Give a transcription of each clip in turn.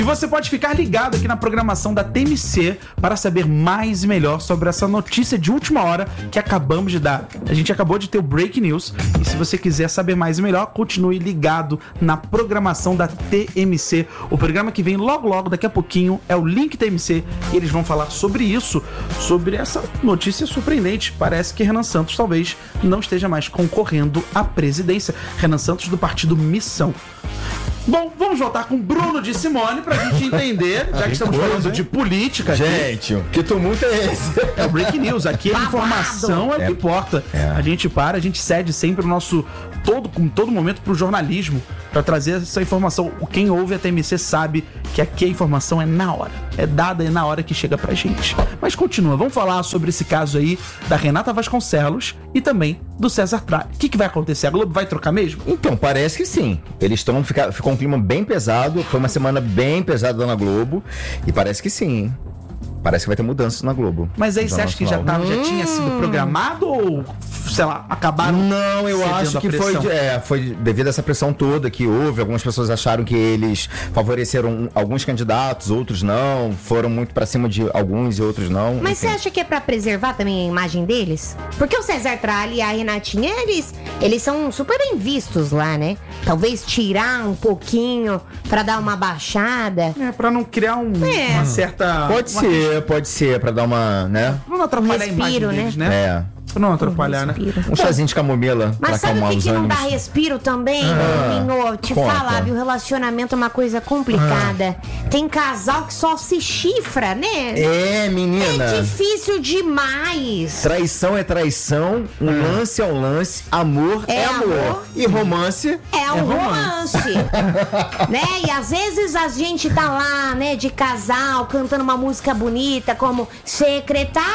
E você pode ficar ligado aqui na programação da TMC para saber mais e melhor sobre essa notícia de última hora que acabamos de dar. A gente acabou de ter o Break News e se você quiser saber mais e melhor, continue ligado na programação da TMC. O programa que vem logo, daqui a pouquinho, é o Link TMC e eles vão falar sobre isso, sobre essa notícia surpreendente. Parece que Renan Santos talvez não esteja mais concorrendo à presidência. Renan Santos do partido Missão. Bom, vamos voltar com Bruno de Simone pra gente entender, já que estamos falando de política. Gente, que tumulto é esse? É o Break News, aqui a informação é o que importa. A gente cede sempre o nosso com todo momento pro jornalismo, pra trazer essa informação. Quem ouve a TMC sabe que aqui a informação é na hora, é dada na hora que chega pra gente. Mas continua, vamos falar sobre esse caso aí da Renata Vasconcelos e também do César Tralli. O que vai acontecer? A Globo vai trocar mesmo? Então, parece que sim. Ficou um clima bem pesado, foi uma semana bem pesada na Globo e parece que sim, hein? Parece que vai ter mudanças na Globo. Mas aí você acha que já tinha sido programado ou, sei lá, acabaram? Não, eu acho que foi devido a essa pressão toda que houve. Algumas pessoas acharam que eles favoreceram alguns candidatos, outros não. Foram muito pra cima de alguns e outros não. Mas você acha que é pra preservar também a imagem deles? Porque o César Tralli e a Renatinha, eles são super bem vistos lá, né? Talvez tirar um pouquinho pra dar uma baixada. Pra não criar uma certa... Pode ser, pra dar uma, né? Pra não atrapalhar a imagem deles, né? Pra não atrapalhar, né? Um chazinho de camomila pra acalmar os ânimos. Mas sabe o que não dá respiro também, Minô? Te falar, viu? Relacionamento é uma coisa complicada. Tem casal que só se chifra, né? É, menina. É difícil demais. Traição é traição, lance é um lance, amor é amor. E romance é um romance. Né? E às vezes a gente tá lá, né, de casal, cantando uma música bonita, como Secretária.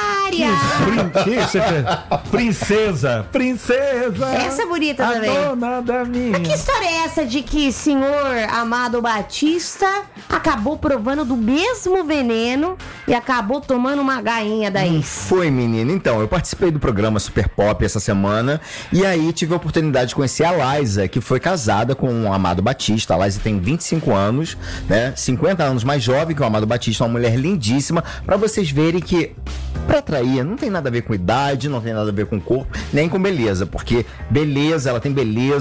Princesa. Essa é bonita a também. Dona da minha. Mas que história é essa de que senhor Amado Batista acabou provando do mesmo veneno e acabou tomando uma gainha daí? Foi, menina. Então, eu participei do programa Super Pop essa semana e aí tive a oportunidade de conhecer a Liza, que foi casada com o Amado Batista. A Liza tem 25 anos, né? 50 anos mais jovem que o Amado Batista, uma mulher lindíssima, pra vocês verem que pra trair não tem nada a ver com idade, não tem nada a ver com corpo, nem com beleza, porque beleza, ela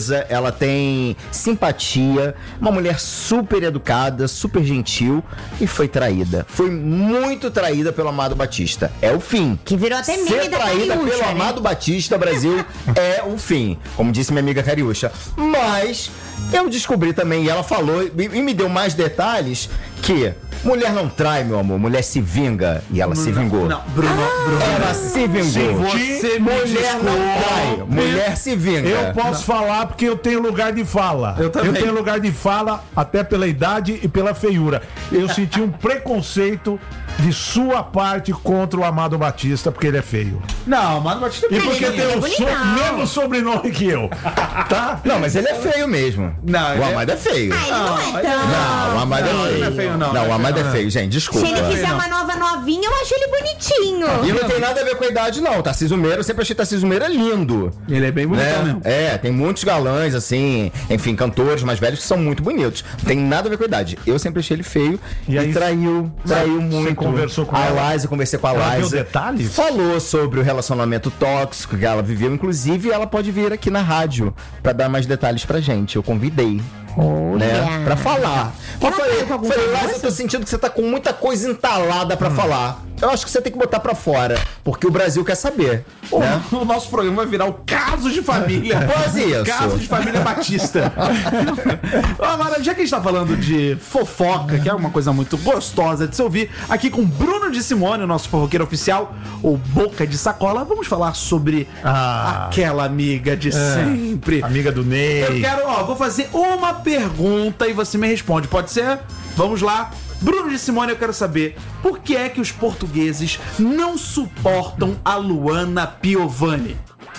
tem simpatia, uma mulher super educada, super gentil e foi traída. Foi muito traída pelo Amado Batista. É o fim. Que virou até meme Ser da traída Cariúcha, pelo Amado Batista, Brasil, é o fim. Como disse minha amiga Cariúcha. Mas eu descobri também, e ela falou, e me deu mais detalhes, que mulher não trai, meu amor, mulher se vinga. E ela se vingou. Não, Bruno. Ela se vingou. Mulher não trai, mulher se vinga. Eu posso falar porque eu tenho lugar de fala. Eu também. Eu tenho lugar de fala até pela idade e pela feiura. Eu senti um preconceito de sua parte contra o Amado Batista, porque ele é feio. Não, Amado Batista é E porque tem o mesmo sobrenome que eu. Tá? Não, mas ele é feio mesmo. Não, o Amado é feio. Não, o Amado é feio. Não é feio, não. Não, o Amado é feio, gente, desculpa. Se ele quiser uma nova novinha, eu acho ele bonitinho. E não tem nada a ver com a idade, não. Tarcísio Meira, eu sempre achei Tarcísio Meira lindo. Ele é bem bonitão mesmo. É, tem muitos galãs, assim, enfim, cantores mais velhos que são muito bonitos. Não tem nada a ver com a idade. Eu sempre achei ele feio e aí, traiu muito. Conversou com a Liza, conversei com a Liza. Deu detalhes? Falou sobre o relacionamento tóxico que ela viveu, inclusive ela pode vir aqui na rádio pra dar mais detalhes pra gente. Eu convidei. Né, pra falar. Eu falei, Liza, eu tô sentindo que você tá com muita coisa entalada pra falar. Eu acho que você tem que botar pra fora, porque o Brasil quer saber. Né? O nosso programa vai virar o Caso de Família. Quase isso. Caso de Família Batista. Agora, já que a gente tá falando de fofoca, que é uma coisa muito gostosa de se ouvir, aqui com Bruno de Simone, o nosso fofoqueiro oficial, o Boca de Sacola, vamos falar sobre aquela amiga de sempre. Amiga do Ney. Eu quero, vou fazer uma pergunta e você me responde, pode ser? Vamos lá. Bruno de Simone, eu quero saber por que é que os portugueses não suportam a Luana Piovani?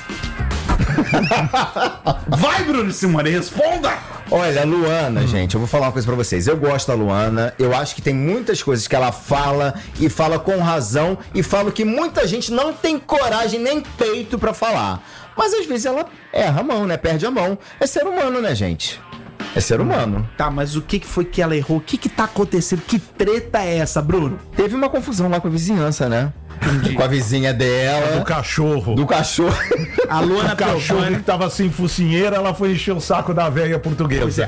Vai, Bruno de Simone, responda! Olha, a Luana, gente, eu vou falar uma coisa pra vocês. Eu gosto da Luana, eu acho que tem muitas coisas que ela fala, e fala com razão, e fala que muita gente não tem coragem nem peito pra falar. Mas às vezes ela erra a mão, né? Perde a mão. É ser humano, né, gente? É ser humano. Tá, mas o que foi que ela errou? O que tá acontecendo? Que treta é essa, Bruno? Teve uma confusão lá com a vizinhança, né? Com a vizinha dela, Do cachorro. do cachorro. A Luana O cachorro Piovani... que tava sem focinheira, ela foi encher o saco da velha portuguesa. Pois é,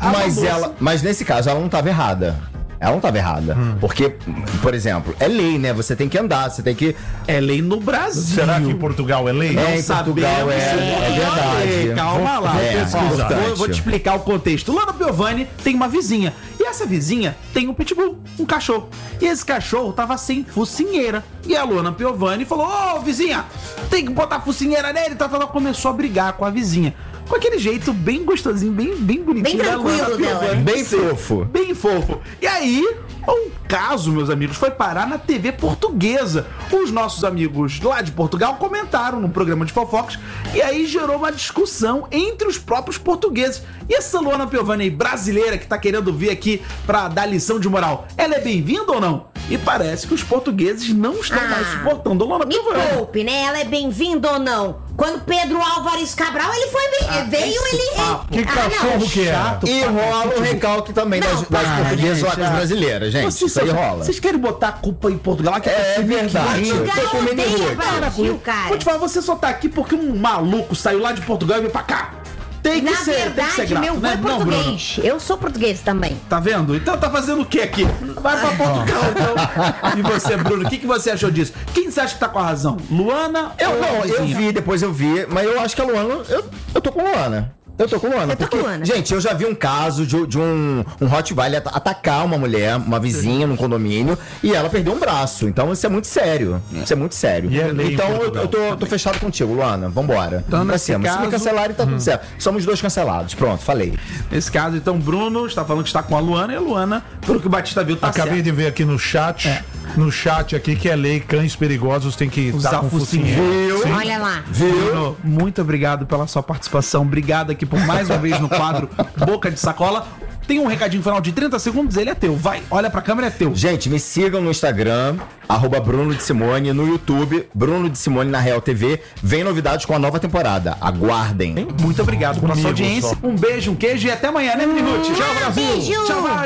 Mas nesse caso ela não tava errada. Ela não tava errada. Porque, por exemplo, é lei, né? Você tem que andar, você tem que... É lei no Brasil. Será que em Portugal é lei? É, em Portugal Sabemos é se verdade. Calma lá. vou pesquisar. Vou te explicar o contexto. Luana Piovani tem uma vizinha. E essa vizinha tem um pitbull, um cachorro. E esse cachorro tava sem focinheira. E a Luana Piovani falou: ô, vizinha, tem que botar focinheira nele. Ela começou a brigar com a vizinha. Com aquele jeito bem gostosinho, bem bonitinho. Bem da Luana tranquilo dela. Piovani. Bem fofo. Bem fofo. E aí, um caso, meus amigos, foi parar na TV portuguesa. Os nossos amigos lá de Portugal comentaram no programa de fofocas e aí gerou uma discussão entre os próprios portugueses. E essa Luana Piovani aí, brasileira, que tá querendo vir aqui pra dar lição de moral, ela é bem-vinda ou não? E parece que os portugueses não estão mais suportando a Luana Me Piovani. poupe, né? Ela é bem-vinda ou não? Quando Pedro Álvares Cabral, ele foi bem. Veio, esse ele. papo. Que cachorro que é? Chato. E rola o recalque também Não, das para, portuguesas lá com as gente. brasileiras, gente. Vocês Isso aí só- rola. Vocês querem botar a culpa em Portugal? Aqui É verdade. Portugal Tô com mini odeia rude. Brasil, cara. Vou te falar, você só tá aqui porque um maluco saiu lá de Portugal e veio pra cá. Tem que Na ser, tem que ser verdade, grato, meu avô né? é Não, Bruno. português. Eu sou português também. Tá vendo? Então tá fazendo o que aqui? Vai pra Portugal, então. E você, Bruno, o que você achou disso? Quem você acha que tá com a razão? Luana ou a Eu vizinha? vi, depois eu vi, mas eu acho que a Luana. Eu tô com a Luana. Eu tô com a Luana. Eu tô porque, com a Luana. gente, eu já vi um caso de um Rottweiler atacar uma mulher, uma vizinha num condomínio, e ela perdeu um braço. Então isso é muito sério. Isso é muito sério. E é lei em então Portugal. eu tô fechado contigo, Luana. Vambora. Então, Pra nesse cima. Se me caso- cancelarem, tá tudo certo. Somos dois cancelados. Pronto, falei. Nesse caso, então, Bruno está falando que está com a Luana e a Luana, pelo que o Batista viu, tá Acabei certo. de ver aqui no chat. No chat aqui que é lei, cães perigosos tem que Usar estar com focinheira. focinheira. Viu? Olha lá. Bruno, muito obrigado pela sua participação. Obrigado aqui por mais uma vez no quadro Boca de Sacola. Tem um recadinho final de 30 segundos, ele é teu. Vai, olha pra câmera, é teu. Gente, me sigam no Instagram, @Bruno de Simone, no YouTube, Bruno de Simone na Real TV. Vem novidades com a nova temporada. Aguardem. Muito obrigado pela sua Comigo audiência. só. Um beijo, um queijo e até amanhã, né, Minute? Tchau, Brasil. Beijo. Tchau,